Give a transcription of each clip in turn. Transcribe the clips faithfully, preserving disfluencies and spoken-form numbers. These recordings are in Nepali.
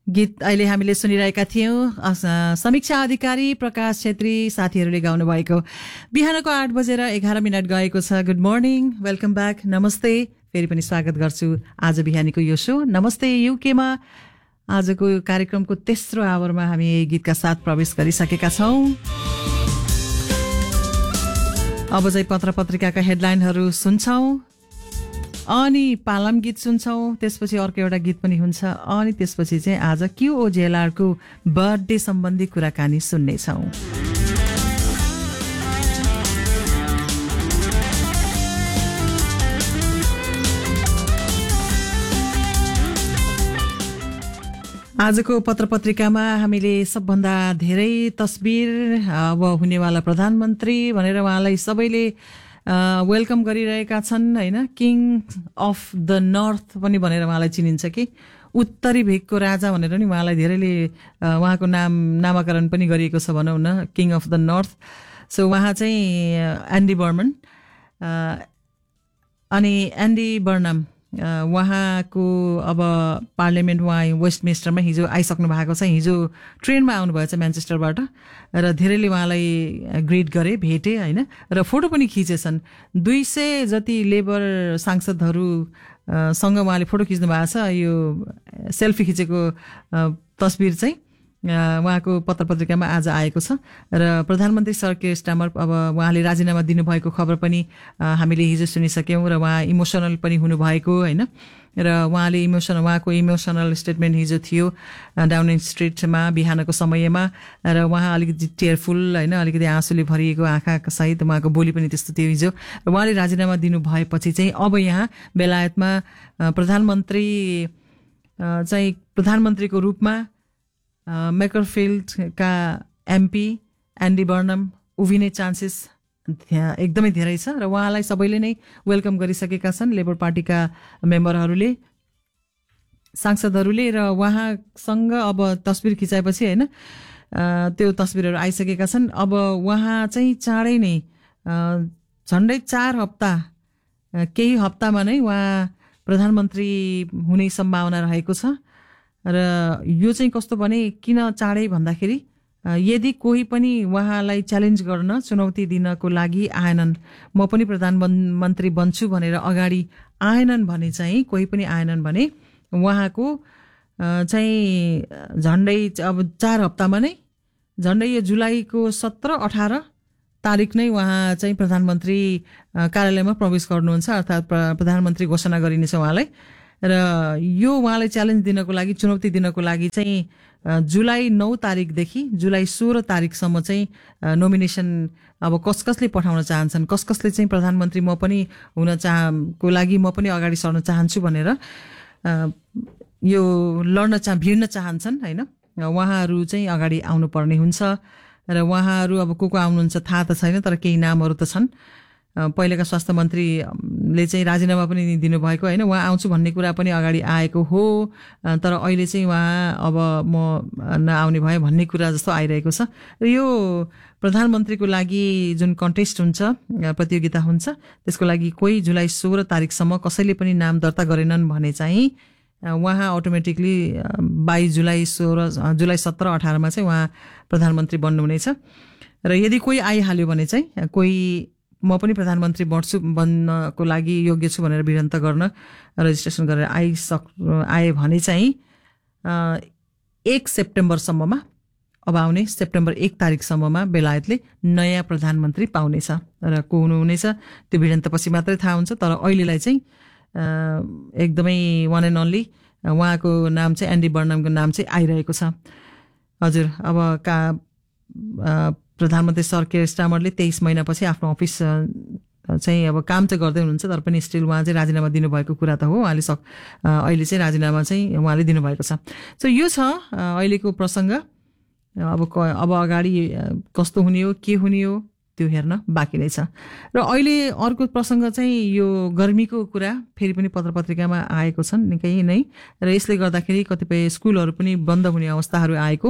गीत अहिले हामीले सुनिरहेका थियौं समीक्षा अधिकारी प्रकाश छेत्री साथीहरूले गाउनु भएको। बिहानको आठ बजेर एघार मिनट गएको छ। गुड मर्निङ, वेलकम ब्याक, नमस्ते। फेरि पनि स्वागत गर्छु आज बिहानीको यो शो नमस्ते युकेमा। आजको कार्यक्रमको तेस्रो आवरमा हामी यही गीतका साथ प्रवेश गरिसकेका छौं। अब चाहिँ पत्र पत्रिकाका हेडलाइनहरू सुन्छौं अनि पालम गीत सुन्छौं, त्यसपछि अर्को एउटा गीत पनि हुन्छ अनि त्यसपछि चाहिँ आज क्यूओजेएलआरको बर्थडे सम्बन्धी कुराकानी सुन्नेछौं। आजको पत्र पत्रिकामा हामीले सबभन्दा धेरै तस्बिर अब हुनेवाला प्रधानमन्त्री भनेर उहाँलाई सबैले वेलकम गरिरहेका छन् हैन। किङ अफ द नर्थ पनि भनेर उहाँलाई चिनिन्छ कि उत्तरी भेगको राजा भनेर नि उहाँलाई धेरैले उहाँको नाम नामाकरण पनि गरिएको छ भनौँ न, king of the north. So उहाँ चाहिँ एन्डी बर्मन अनि एन्डी बर्नम उहाँको अब पार्लियामेन्ट उहाँ वेस्टमिन्स्टरमा हिजो आइसक्नु भएको छ। हिजो ट्रेनमा आउनुभएछ म्यान्चेस्टरबाट र धेरैले उहाँलाई ग्रिट गरे, भेटे हैन, र फोटो पनि खिचेछन्। दुई सय जति लेबर सांसदहरू सँग उहाँले फोटो खिच्नु भएको छ। यो सेल्फी खिचेको तस्बिर चाहिँ उहाँको पत्र पत्रिकामा आज आएको छ। र प्रधानमन्त्री सर केयर स्टामर अब उहाँले राजीनामा दिनुभएको खबर पनि हामीले हिजो सुनिसक्यौँ र उहाँ इमोसनल पनि हुनुभएको हैन। र उहाँले इमोसनल उहाँको इमोसनल स्टेटमेन्ट हिजो थियो डाउनिङ स्ट्रिटमा बिहानको समयमा, र उहाँ अलिकति टेयरफुल हैन, अलिकति आँसुले भरिएको आँखाका सहित उहाँको बोली पनि त्यस्तो थियो हिजो। र उहाँले राजीनामा दिनुभएपछि चाहिँ अब यहाँ बेलायतमा प्रधानमन्त्री चाहिँ प्रधानमन्त्रीको रूपमा मैकरफिल्डका एमपी एन्डी बर्नम उभिने चान्सेस एकदमै धेरै छ र उहाँलाई सबैले नै वेलकम गरिसकेका छन्, लेबर पार्टीका मेम्बरहरूले, सांसदहरूले। र उहाँसँग अब तस्बिर खिचाएपछि हैन त्यो तस्बिरहरू आइसकेका छन्। अब उहाँ चाहिँ चाँडै नै झन्डै चार हप्ता केही हप्तामा नै उहाँ प्रधानमन्त्री हुने सम्भावना रहेको छ। र यो चाहिँ कस्तो भने किन चाँडै भन्दाखेरि यदि कोही पनि उहाँलाई च्यालेन्ज गर्न चुनौती दिनको लागि आएनन्, म पनि प्रधानमन्त्री बन्छु भनेर अगाडि आएनन् भने चाहिँ कोही पनि आएनन् भने उहाँको चाहिँ झन्डै अब चार हप्तामा नै झन्डै यो जुलाईको सत्र अठार तारिक नै उहाँ चाहिँ प्रधानमन्त्री कार्यालयमा प्रवेश गर्नुहुन्छ, अर्थात् प्रधानमन्त्री घोषणा गरिनेछ उहाँलाई। र यो उहाँलाई च्यालेन्ज दिनको लागि, चुनौती दिनको लागि चाहिँ जुलाई नौ तारिकदेखि जुलाई सोह्र तारिकसम्म चाहिँ नोमिनेसन अब कस कसले पठाउन चाहन्छन्, कस कसले चाहिँ प्रधानमन्त्री म पनि हुन चाहको लागि म पनि अगाडि सर्न चाहन्छु भनेर यो लड्न चाह भिड्न चाहन्छन् हैन, उहाँहरू चाहिँ अगाडि आउनुपर्ने हुन्छ। र उहाँहरू अब को को आउनुहुन्छ थाहा त छैन, तर केही नामहरू त छन्। पहिलेका स्वास्थ्य मन्त्रीले चाहिँ राजीनामा पनि दिनुभएको होइन, उहाँ आउँछु भन्ने कुरा पनि अगाडि आएको हो, तर अहिले चाहिँ उहाँ अब म नआउने भयो भन्ने कुरा जस्तो आइरहेको छ। र यो प्रधानमन्त्रीको लागि जुन कन्टेस्ट हुन्छ, प्रतियोगिता हुन्छ, त्यसको लागि कोही जुलाई सोह्र तारिकसम्म कसैले पनि नाम दर्ता गरेनन् भने चाहिँ उहाँ अटोमेटिकली बाइस जुलाई सोह्र जुलाई सत्र अठारमा चाहिँ उहाँ प्रधानमन्त्री बन्नुहुनेछ। र यदि कोही आइहाल्यो भने चाहिँ कोही म पनि प्रधानमन्त्री बन्छु बन्नको लागि योग्य छु भनेर विरन्त गर्न रेजिस्ट्रेसन गरेर आइसक आए भने चाहिँ एक सेप्टेम्बरसम्ममा अब आउने सेप्टेम्बर एक तारिकसम्ममा बेलायतले नयाँ प्रधानमन्त्री पाउनेछ। र को हुनुहुनेछ त्यो विरन्त पछि मात्रै थाहा हुन्छ, तर अहिलेलाई चाहिँ एकदमै वान एन्ड ओन्ली उहाँको नाम चाहिँ एन्डी बर्नमको नाम चाहिँ आइरहेको छ। हजुर, अब का प्रधानमन्त्री सर केयर स्टामरले तेइस महिनापछि आफ्नो अफिस चाहिँ अब काम चाहिँ गर्दै हुनुहुन्छ, तर पनि स्टिल उहाँ चाहिँ राजीनामा दिनुभएको कुरा त हो। उहाँले सक अहिले चाहिँ राजीनामा चाहिँ उहाँले दिनुभएको छ। सो यो छ अहिलेको प्रसङ्ग। अब अब अगाडि कस्तो हुने हो, के हुने हो त्यो हेर्न बाँकी नै छ। र अहिले अर्को प्रसङ्ग चाहिँ यो गर्मीको कुरा फेरि पनि पत्र पत्रिकामा आएको छन् निकै नै, र यसले गर्दाखेरि कतिपय स्कुलहरू पनि बन्द हुने अवस्थाहरू आएको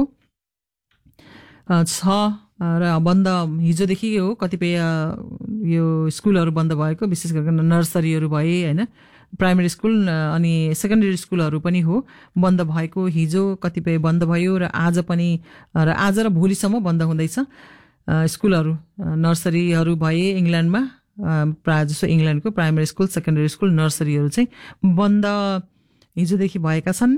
छ। र बन्द हिजोदेखि हो कतिपय यो स्कुलहरू बन्द भएको, विशेष गरेर नर्सरीहरू भए हैन, प्राइमेरी स्कुल अनि सेकेन्डरी स्कुलहरू पनि हो बन्द भएको। हिजो कतिपय बन्द भयो र आज पनि र आज र भोलिसम्म बन्द हुँदैछ स्कुलहरू। नर्सरीहरू भए इङ्ल्यान्डमा प्रायः जसो इङ्ल्यान्डको प्राइमेरी स्कुल सेकेन्डरी स्कुल नर्सरीहरू चाहिँ बन्द हिजोदेखि भएका छन्।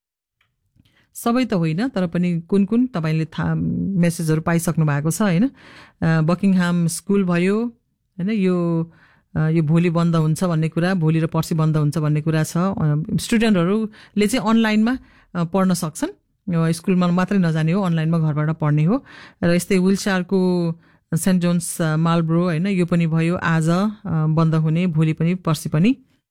सबै त होइन तर पनि कुन कुन तपाईँले थाहा मेसेजहरू पाइसक्नु भएको छ होइन। बकिङहाम स्कुल भयो होइन, यो यो भोलि बन्द हुन्छ भन्ने कुरा, भोलि र पर्सि बन्द हुन्छ भन्ने कुरा छ। स्टुडेन्टहरूले चाहिँ अनलाइनमा पढ्न सक्छन्, स्कुलमा मात्रै नजाने हो, अनलाइनमा घरबाट पढ्ने हो। र यस्तै विल्सायरको सेन्ट जोन्स मालब्रो होइन, यो पनि भयो आज बन्द हुने, भोलि पनि पर्सि पनि।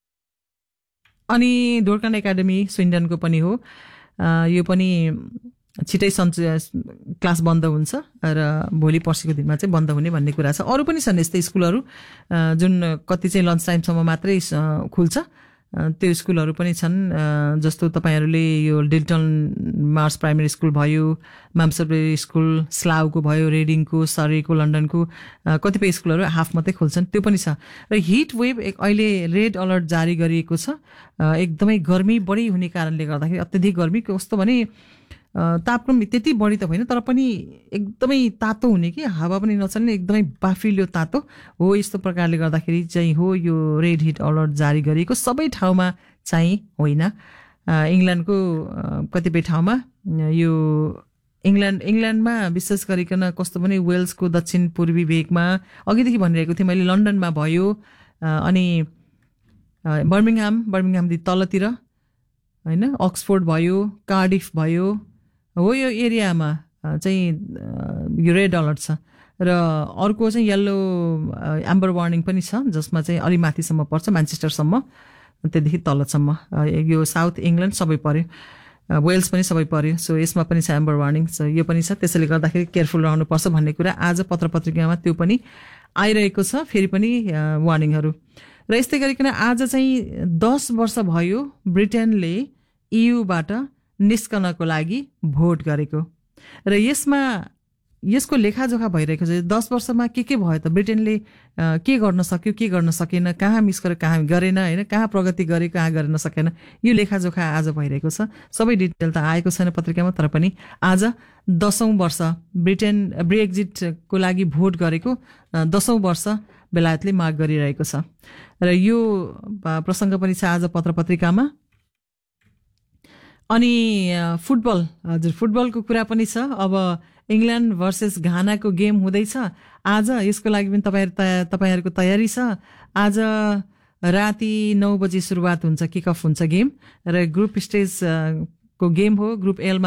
अनि डोर्कन एकाडेमी स्विन्डनको पनि हो, यो पनि छिटै सन्च क्लास बन्द हुन्छ र भोलि पर्सिको दिनमा चाहिँ बन्द हुने भन्ने कुरा छ। अरू पनि छन् यस्तै स्कुलहरू जुन कति चाहिँ लन्च टाइमसम्म मात्रै खुल्छ, त्यो स्कुलहरू पनि छन्। जस्तो तपाईँहरूले यो डिल्टन मार्स प्राइमेरी स्कुल भयो, माम्सबरी स्कुल, स्लाउको भयो, रेडिङको, सरीको, लन्डनको कतिपय स्कुलहरू हाफ मात्रै खोल्छन्, त्यो पनि छ। र हिट वेभ एक अहिले रेड अलर्ट जारी गरिएको छ। एकदमै गर्मी बढी हुने कारणले गर्दाखेरि अत्यधिक गर्मी कस्तो भने तापक्रम त्यति बढी त होइन तर पनि एकदमै तातो हुने कि हावा पनि नचल्ने एकदमै बाफिलो तातो हो। यस्तो प्रकारले गर्दाखेरि चाहिँ हो यो रेड हिट अलर्ट जारी गरिएको। सबै ठाउँमा चाहिँ होइन, इङ्ल्यान्डको कतिपय ठाउँमा यो इङ्ल्यान्ड इङ्ल्यान्डमा विशेष गरिकन कस्तो भने वेल्सको दक्षिण पूर्वी भेगमा अघिदेखि भनिरहेको थिएँ मैले, लन्डनमा भयो अनि बर्मिङहाम बर्मिङहामदेखि तलतिर होइन, अक्सफोर्ड भयो, कार्डिफ भयो, हो यो एरियामा चाहिँ यो रेड अलर्ट छ। र अर्को चाहिँ येल्लो एम्बर वार्निङ पनि छ जसमा चाहिँ अलि माथिसम्म पर्छ, म्यान्चेस्टरसम्म, त्यहाँदेखि तलसम्म यो साउथ इङ्ल्यान्ड सबै पर्यो, वेल्स पनि सबै पर्यो। सो यसमा पनि छ एम्बर वार्निङ, सो यो पनि छ। त्यसैले गर्दाखेरि केयरफुल रहनुपर्छ भन्ने कुरा आज पत्र पत्रिकामा त्यो पनि आइरहेको छ, फेरि पनि वार्निङहरू। र यस्तै गरिकन आज चाहिँ दस वर्ष भयो ब्रिटेनले इयूबाट निस्कनको लागि भोट गरेको र यसमा यसको लेखाजोखा भइरहेको छ। दस वर्षमा के के भयो त, ब्रिटेनले के गर्न सक्यो, के गर्न सकेन, कहाँ मिस गरेर कहाँ गरेन होइन, कहाँ प्रगति गरे कहाँ गर्न सकेन, यो लेखाजोखा आज भइरहेको छ। सबै डिटेल त आएको छैन पत्रिकामा तर पनि आज दसौँ वर्ष ब्रिटेन ब्रेक्जिटको लागि भोट गरेको दसौँ वर्ष बेलायतले माग गरिरहेको छ र यो प्रसङ्ग पनि छ आज पत्र पत्रिकामा। अनि फुटबल, हजुर फुटबलको कुरा पनि छ। अब इङ्ल्यान्ड भर्सेस घानाको गेम हुँदैछ आज, यसको लागि पनि तपाईँहरू तया तपाईँहरूको तयारी छ। आज राति नौ बजी सुरुवात हुन्छ, किक अफ हुन्छ गेम र ग्रुप स्टेजको गेम हो। Group alma